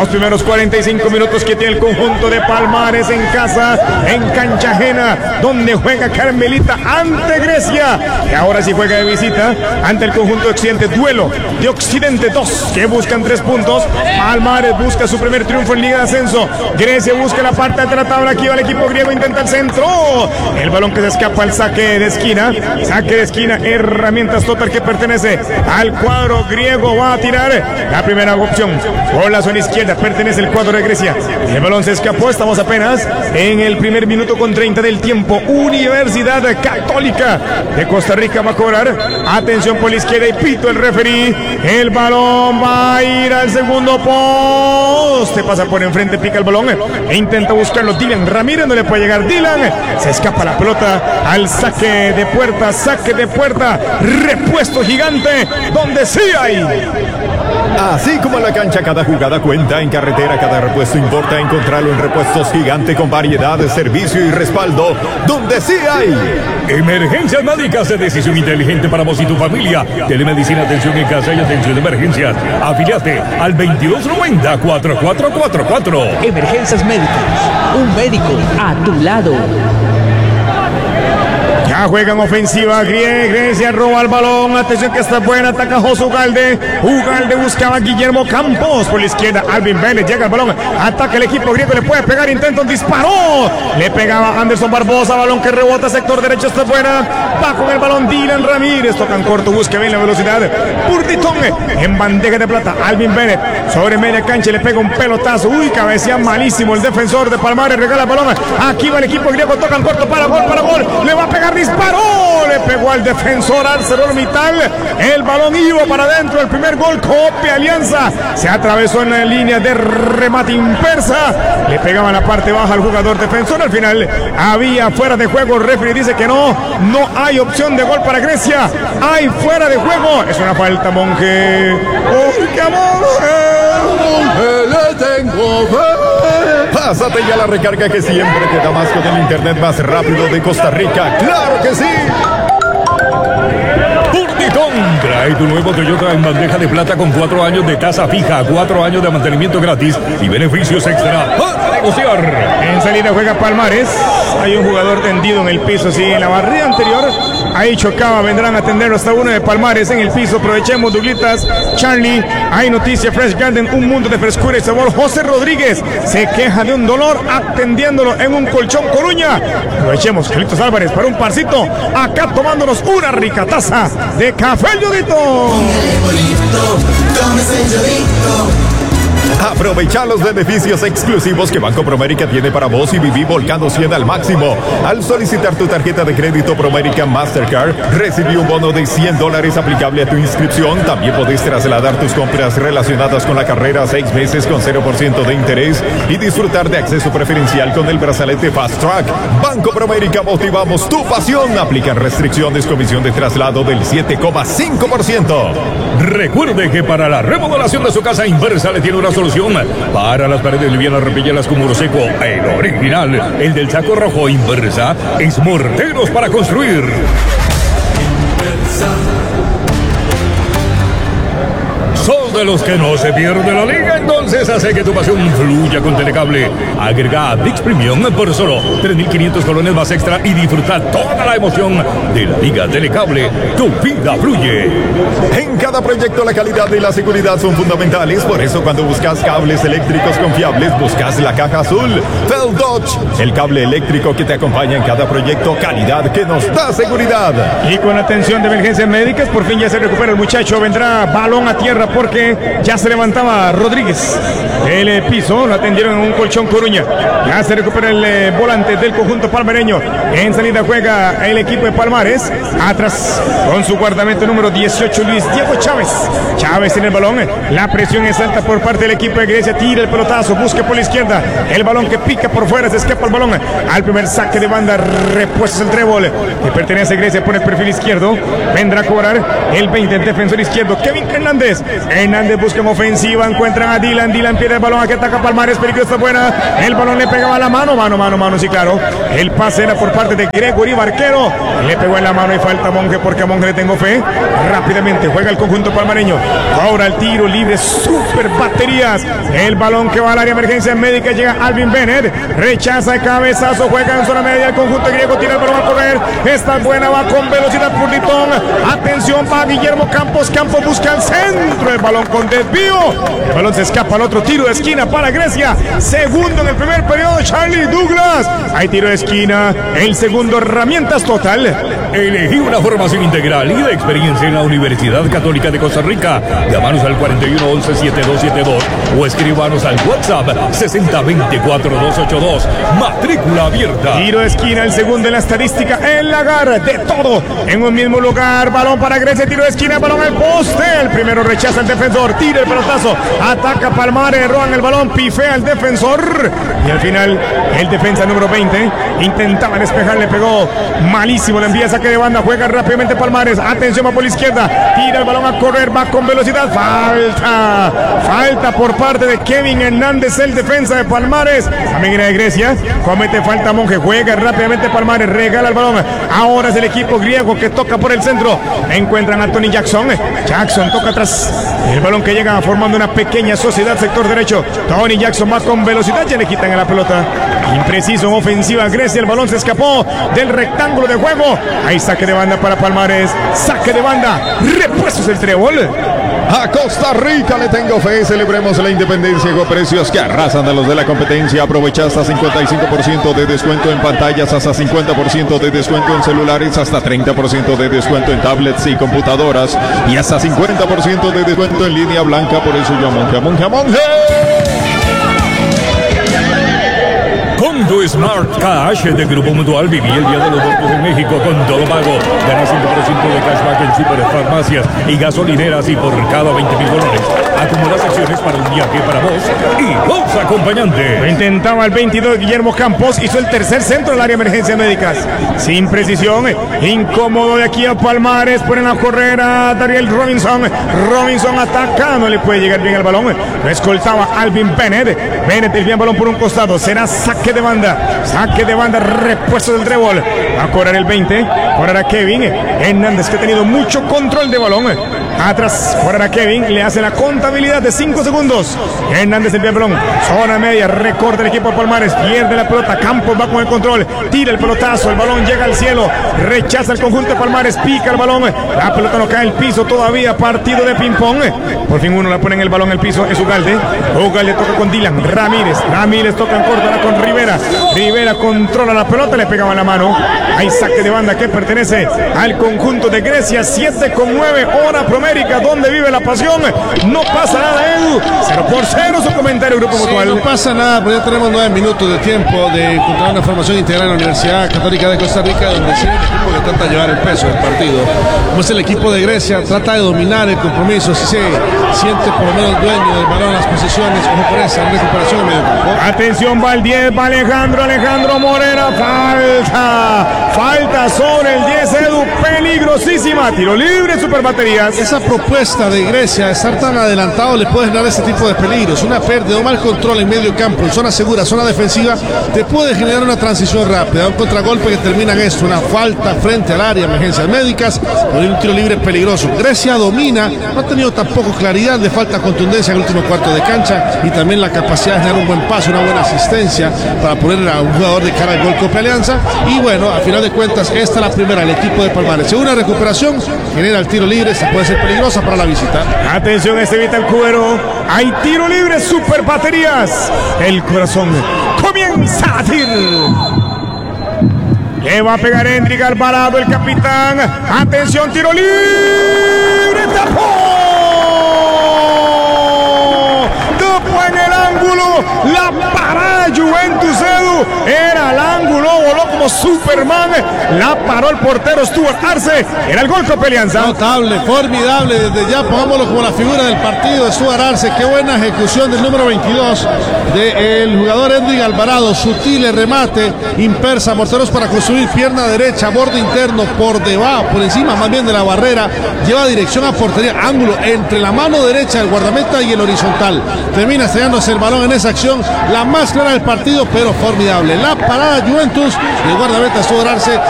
Los primeros 45 minutos que tiene el conjunto de Palmares en casa, en cancha ajena, donde juega Carmelita ante Grecia. Y ahora sí juega de visita ante el conjunto de Occidente. Duelo de Occidente 2, que buscan 3 puntos. Palmares busca su primer triunfo en Liga de Ascenso. Grecia busca la parte alta de la tabla. Aquí va el equipo griego, intenta el centro. El balón que se escapa al saque de esquina. Saque de esquina, herramientas total que pertenece al cuadro griego. Va a tirar la primera opción. Por la zona izquierda pertenece el cuadro de Grecia. El balón se escapó. Estamos apenas en el primer minuto con 30 del tiempo. Universidad Católica de Costa Rica va a cobrar. Atención por la izquierda y pito el referí. El balón va a ir al segundo poste. Pasa por enfrente, pica el balón e intenta buscarlo Dylan Ramírez. No le puede llegar Dylan. Se escapa la pelota al saque de puerta. Saque de puerta. Repuesto gigante donde sí hay. Así como en la cancha, cada jugada cuenta. En carretera, cada repuesto importa. Encontrarlo en Repuestos Gigante con variedad de servicio y respaldo donde sí hay. Emergencias médicas de decisión inteligente para vos y tu familia. Telemedicina, atención en casa y atención de emergencias. Afiliate al 2290-4444. Emergencias médicas. Un médico a tu lado. Ya juegan ofensiva. Grecia roba el balón. Atención que está buena. Ataca José Ugalde. Ugalde buscaba a Guillermo Campos. Por la izquierda Alvin Vélez. Llega el balón. Ataca el equipo griego. Le puede pegar. Intenta un disparo. Le pegaba Anderson Barbosa. Balón que rebota. Sector derecho está buena. Va con el balón Dylan Ramírez. Tocan corto. Busca bien la velocidad. Burditón en bandeja de plata. Alvin Vélez sobre media cancha. Le pega un pelotazo. Uy, cabecea malísimo el defensor de Palmares. Regala el balón. Aquí va el equipo griego. Tocan corto para gol. Para gol. Le va a pegar. Disparó, le pegó al defensor ArcelorMittal. El balón iba para adentro. El primer gol, Copia Alianza. Se atravesó en la línea de remate inversa. Le pegaba en la parte baja al jugador defensor. Al final había fuera de juego. El referee dice que no hay opción de gol para Grecia. Hay fuera de juego. Es una falta, Monje. ¡Porque a Monje le tengo fe! Pásate ya la recarga que siempre te da más con el internet más rápido de Costa Rica. ¡Claro que sí! Burditón trae tu nuevo Toyota en bandeja de plata con 4 años de tasa fija, 4 años de mantenimiento gratis y beneficios extra para negociar. En salida juega Palmares. Hay un jugador tendido en el piso, sí, en la barrida anterior. Ahí chocaba, vendrán a atenderlo hasta uno de Palmares en el piso. Aprovechemos, Douglas, Charlie. Hay noticia, Fresh Garden, un mundo de frescura y sabor. José Rodríguez se queja de un dolor atendiéndolo en un colchón Coruña. Aprovechemos, Carlitos Álvarez, para un parcito. Acá tomándonos una rica taza de café El Yodito. Aprovecha los beneficios exclusivos que Banco Promérica tiene para vos y viví volcando 100 al máximo. Al solicitar tu tarjeta de crédito Promérica Mastercard, recibí un bono de $100 aplicable a tu inscripción. También podés trasladar tus compras relacionadas con la carrera 6 meses con 0% de interés y disfrutar de acceso preferencial con el brazalete Fast Track. Banco Promérica, motivamos tu pasión. Aplican restricciones, comisión de traslado del 7,5%. Recuerde que para la remodelación de su casa Inversa le tiene una solución. Para las paredes livianas, repelleras con muro seco, el original, el del saco rojo. Inversa es morteros para construir. ¿Sos de los que no se pierde la liga? Entonces hace que tu pasión fluya con Telecable. Agrega a ViX Premium por solo 3.500 colones más extra y disfruta toda la emoción de la Liga Telecable. Tu vida fluye. En cada proyecto la calidad y la seguridad son fundamentales. Por eso cuando buscas cables eléctricos confiables, buscas la caja azul Fel Dodge, el cable eléctrico que te acompaña en cada proyecto. Calidad que nos da seguridad. Y con atención de emergencias médicas, por fin ya se recupera el muchacho. Vendrá balón a tierra porque ya se levantaba Rodríguez. El piso lo atendieron en un colchón Coruña. Ya se recupera el volante del conjunto palmareño. En salida juega el equipo de Palmares. Atrás con su guardamento número 18, Luis Diego Chávez. Chávez en el balón. La presión es alta por parte del equipo de Grecia. Tira el pelotazo, busca por la izquierda. El balón que pica por fuera, se escapa el balón al primer saque de banda. Repuestos el trébol que pertenece a Grecia por el perfil izquierdo. Vendrá a cobrar el 20, el defensor izquierdo, Kevin Hernández. En Hernández busca en ofensiva, encuentran a Dylan. Dylan pierde el balón, aquí ataca Palmares, peligro está buena. El balón le pegaba a la mano, sí, claro. El pase era por parte de Gregory Barquero. Le pegó en la mano y falta a Monje, porque a Monje le tengo fe. Rápidamente juega el conjunto palmareño. Ahora el tiro libre, super baterías. El balón que va al área emergencia médica, llega Alvin Bennett. Rechaza el cabezazo, juega en zona media. El conjunto griego tira el balón a correr. Esta buena, va con velocidad Purlitón. Atención, va Guillermo Campos. Campos busca el centro. El balón con desvío. El balón se escapa al otro tiro de esquina para Grecia. Segundo en el primer periodo, Charlie Douglas. Hay tiro de esquina. El segundo, herramientas total. Elegí una formación integral y de experiencia en la Universidad Católica de Costa Rica. Llámanos al 41 11 7272 o escríbanos al WhatsApp 6020 4282. Matrícula abierta. Tiro de esquina, el segundo en la estadística. El lagar de todo en un mismo lugar. Balón para Grecia, tiro de esquina, balón al poste. El primero rechaza el defensor, tira el pelotazo, ataca Palmares, roban el balón, pifea el defensor. Y al final, el defensa número 20 intentaba despejar, le pegó malísimo, le envía saque de banda, juega rápidamente Palmares. Atención, va por la izquierda, tira el balón a correr, va con velocidad. Falta por parte de Kevin Hernández, el defensa de Palmares. También era de Grecia, comete falta Monje, juega rápidamente Palmares, regala el balón. Ahora es el equipo griego que toca por el centro. Encuentran a Tony Jackson. Jackson toca atrás. El balón que llega formando una pequeña sociedad, sector derecho. Tony Jackson va con velocidad, ya le quitan a la pelota. Impreciso en ofensiva Grecia, el balón se escapó del rectángulo de juego. Hay saque de banda para Palmares. Saque de banda, repuestos el trébol. A Costa Rica le tengo fe, celebremos la independencia con precios que arrasan a los de la competencia. Aprovecha hasta 55% de descuento en pantallas, hasta 50% de descuento en celulares, hasta 30% de descuento en tablets y computadoras y hasta 50% de descuento en línea blanca. Por eso yo Monje. Con tu Smart Cash de Grupo Mutual viví el Día de los Muertos en México con todo pago. Gana 5% de cashback en superfarmacias y gasolineras y por cada 20,000 dólares acumulas acciones para un viaje para vos y dos acompañantes. Lo intentaba el 22 Guillermo Campos, hizo el tercer centro del área de emergencias médicas. Sin precisión, incómodo de aquí a Palmares, ponen a correr a Dariel Robinson. Robinson ataca, no le puede llegar bien el balón. Lo escoltaba Alvin Bennett. Bennett el bien balón por un costado, será saque de banda, repuesto del trébol. Va a cobrar el 20, correrá Kevin Hernández, que ha tenido mucho control de balón. Atrás, correrá Kevin, le hace la contabilidad de 5 segundos. Hernández el balón, zona media, recorta el equipo de Palmares, pierde la pelota, Campos va con el control, tira el pelotazo, el balón llega al cielo, rechaza el conjunto de Palmares, pica el balón, la pelota no cae al piso todavía, partido de ping pong. Por fin uno la pone en el balón, el piso es Ugalde. Ugalde toca con Dylan, Ramírez toca en corta con Rivera controla la pelota, le pegaba la mano. Hay saque de banda que pertenece al conjunto de Grecia. 7:09 hora promérica, donde vive la pasión. No pasa nada, Edu. 0-0 su comentario, Grupo Mutual. No pasa nada, porque ya tenemos 9 minutos de tiempo de encontrar una formación integral en la Universidad Católica de Costa Rica, donde sí el equipo que trata de llevar el peso del partido. Como es el equipo de Grecia, trata de dominar el compromiso. Si se siente por lo menos dueño del balón, las posiciones, como por esa recuperación en medio campo. Atención, va el 10, va Alejandro Morera, falta sobre el 10, Edu, peligrosísima, tiro libre, super baterías. Esa propuesta de Grecia de estar tan adelantado le puede generar este tipo de peligros, una pérdida, un mal control en medio campo, en zona segura, zona defensiva, te puede generar una transición rápida, un contragolpe que termina en esto, una falta frente al área, emergencias médicas, o un tiro libre peligroso. Grecia domina, no ha tenido tampoco claridad, le falta contundencia en el último cuarto de cancha y también la capacidad de generar un buen paso, una buena asistencia para poner a un jugador de cara al gol Copa Alianza. Y bueno, a final de cuentas, esta es la primera, el equipo de Palmares. Según una recuperación, genera el tiro libre, se puede ser peligrosa para la visita. Atención, evita el cuero. Hay tiro libre, super baterías. El corazón comienza a latir. Le va a pegar Hendrik Alvarado, el capitán. Atención, tiro libre. ¡Tapó! En el ángulo, la para Juventus, Edu. era al ángulo, voló como Superman, la paró el portero Stuart Arce, era el gol Copelianza. Notable, formidable, desde ya pongámoslo como la figura del partido de Stuart Arce. Qué buena ejecución del número 22 del jugador Endrick Alvarado, sutil remate, impersa, morteros para construir, pierna derecha, borde interno, por debajo, por encima más bien de la barrera, lleva dirección a portería, ángulo entre la mano derecha del guardameta y el horizontal, termina estrellándose el balón en esa acción, la más clara del partido, pero formidable, la parada Juventus y el guardameta Stuart Arce